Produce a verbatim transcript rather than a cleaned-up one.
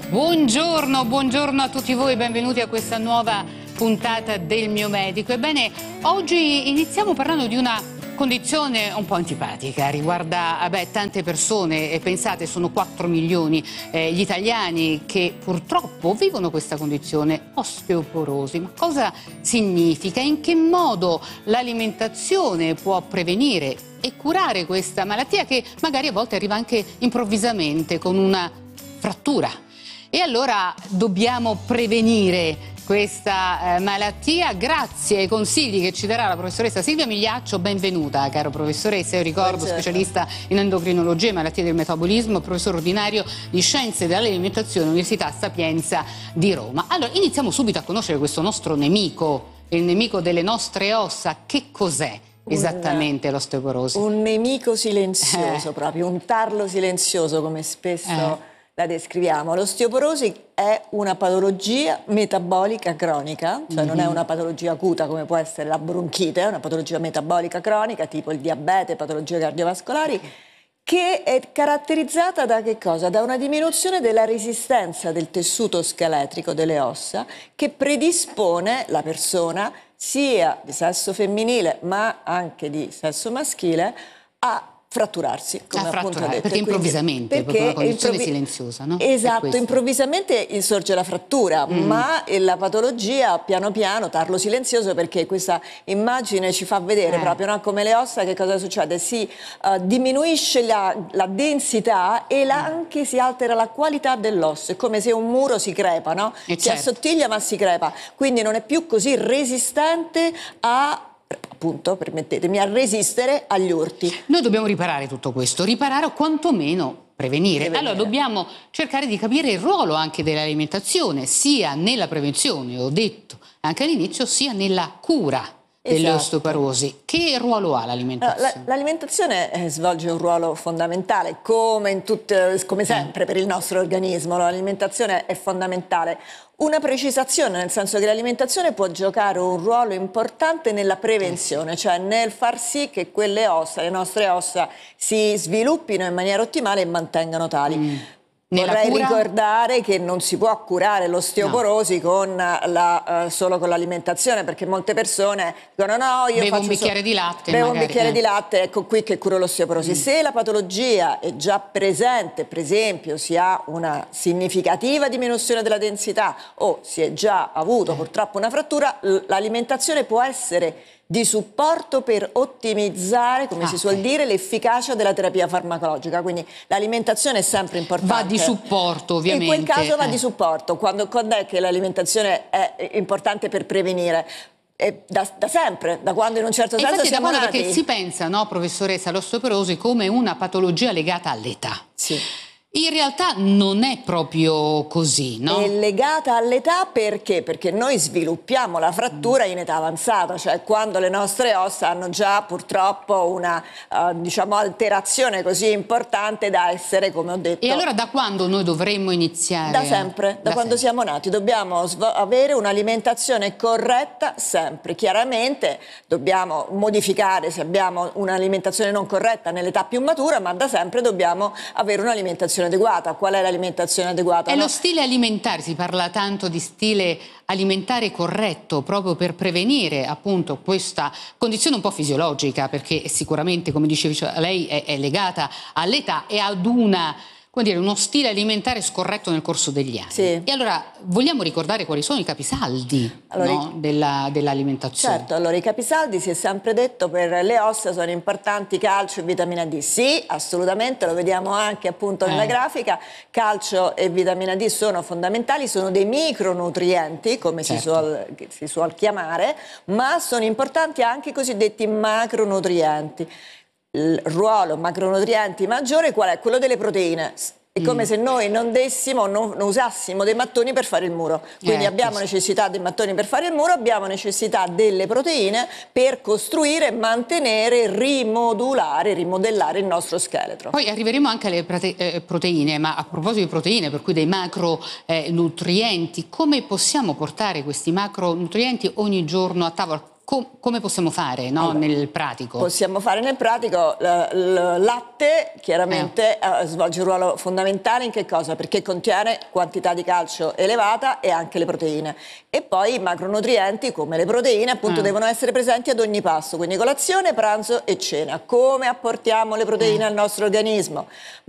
Buongiorno, buongiorno a tutti voi, benvenuti a questa nuova puntata del Mio Medico. Ebbene, oggi iniziamo parlando di una condizione un po' antipatica, riguarda beh, tante persone, e pensate sono quattro milioni eh, gli italiani che purtroppo vivono questa condizione, osteoporosi. Ma cosa significa? In che modo l'alimentazione può prevenire e curare questa malattia che magari a volte arriva anche improvvisamente con una frattura? E allora dobbiamo prevenire questa eh, malattia grazie ai consigli che ci darà la professoressa Silvia Migliaccio. Benvenuta, caro professoressa. Io ricordo, Buongiorno. Specialista in endocrinologia e malattie del metabolismo, professore ordinario di Scienze dell'Alimentazione, Università Sapienza di Roma. Allora, iniziamo subito a conoscere questo nostro nemico, il nemico delle nostre ossa. Che cos'è esattamente l'osteoporosi? Un nemico silenzioso, Eh. proprio, un tarlo silenzioso, come spesso Eh. la descriviamo. L'osteoporosi è una patologia metabolica cronica, cioè non è una patologia acuta come può essere la bronchite, è una patologia metabolica cronica, tipo il diabete, patologie cardiovascolari, che è caratterizzata da che cosa? Da una diminuzione della resistenza del tessuto scheletrico delle ossa, che predispone la persona, sia di sesso femminile ma anche di sesso maschile, a fratturarsi, come A appunto fratturare, detto. perché E quindi- improvvisamente, perché proprio una condizione improvi- silenziosa, no? È Esatto, questo. improvvisamente insorge la frattura, Mm. ma la patologia piano piano, tarlo silenzioso, perché questa immagine ci fa vedere Eh. proprio, no, come le ossa, che cosa succede? Si eh, diminuisce la, la densità e la- anche si altera la qualità dell'osso, è come se un muro si crepa, no? Eh, Si certo. assottiglia ma si crepa, quindi non è più così resistente a, appunto, permettetemi, a resistere agli urti. Noi dobbiamo riparare tutto questo, riparare o quantomeno prevenire. Prevenire. Allora dobbiamo cercare di capire il ruolo anche dell'alimentazione, sia nella prevenzione, ho detto anche all'inizio, sia nella cura delle Esatto. osteoporosi. Che ruolo ha Allora, l'alimentazione? la- L'alimentazione eh, svolge un ruolo fondamentale, come, in tutte, come sempre per il nostro organismo. L'alimentazione è fondamentale. Una precisazione, nel senso che l'alimentazione può giocare un ruolo importante nella prevenzione, cioè nel far sì che quelle ossa, le nostre ossa, si sviluppino in maniera ottimale e mantengano tali. Mm. Nella Vorrei cura? ricordare che non si può curare l'osteoporosi con la, eh, solo con l'alimentazione, perché molte persone dicono no, io Bevo faccio un bicchiere so- di latte, bevo un magari, bicchiere eh. di latte, ecco qui che curo l'osteoporosi. Se la patologia è già presente, per esempio si ha una significativa diminuzione della densità o si è già avuto purtroppo una frattura, l- l'alimentazione può essere di supporto per ottimizzare, come Ah, si suol ok. dire, l'efficacia della terapia farmacologica. Quindi l'alimentazione è sempre importante. Va di supporto, ovviamente. In quel caso va eh. di supporto. Quando, quando è che l'alimentazione è importante per prevenire? È da, da sempre, da quando in un certo E senso infatti da siamo quando, nati. perché si pensa, no, professoressa, all'osteoporosi come una patologia legata all'età. Sì. In realtà non è proprio così, no? È legata all'età perché? Perché noi sviluppiamo la frattura in età avanzata, cioè quando le nostre ossa hanno già purtroppo una eh, diciamo alterazione così importante da essere, come ho detto, E allora da quando noi dovremmo iniziare? da sempre, da, quando sempre. siamo nati. Dobbiamo svo- avere un'alimentazione corretta sempre. Chiaramente dobbiamo modificare se abbiamo un'alimentazione non corretta nell'età più matura, ma da sempre dobbiamo avere un'alimentazione adeguata. Qual è l'alimentazione adeguata? È no? lo stile alimentare, si parla tanto di stile alimentare corretto proprio per prevenire appunto questa condizione un po' fisiologica, perché sicuramente, come diceva lei, è, è legata all'età e ad una, come dire, uno stile alimentare scorretto nel corso degli anni. Sì. E allora vogliamo ricordare quali sono i capisaldi, Allora, no, della, dell'alimentazione? Certo, allora i capisaldi, si è sempre detto, per le ossa sono importanti calcio e vitamina D. Sì, assolutamente, lo vediamo anche appunto nella Eh. grafica, calcio e vitamina D sono fondamentali, sono dei micronutrienti, come si, Certo. suol, si suol chiamare, ma sono importanti anche i cosiddetti macronutrienti. Il ruolo macronutrienti maggiore qual è? Quello delle proteine. È come Mm. se noi non dessimo, non, non usassimo dei mattoni per fare il muro. Quindi Eh, abbiamo questo. necessità dei mattoni per fare il muro, abbiamo necessità delle proteine per costruire, mantenere, rimodulare, rimodellare il nostro scheletro. Poi arriveremo anche alle prote- eh, proteine, ma a proposito di proteine, per cui dei macronutrienti, come possiamo portare questi macronutrienti ogni giorno a tavola? Com- come possiamo fare, no? Allora, nel pratico? Possiamo fare nel pratico, il latte chiaramente eh. svolge un ruolo fondamentale in che cosa? Perché contiene quantità di calcio elevata e anche le proteine. E poi i macronutrienti come le proteine appunto eh. devono essere presenti ad ogni pasto, quindi colazione, pranzo e cena. Come apportiamo le proteine eh. al nostro organismo?